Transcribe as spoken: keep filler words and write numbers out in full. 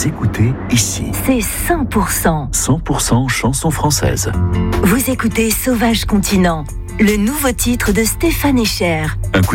Vous écoutez ici. C'est cent pour cent. cent pour cent chansons françaises. Vous écoutez Sauvage Continent, le nouveau titre de Stéphane Echer. Un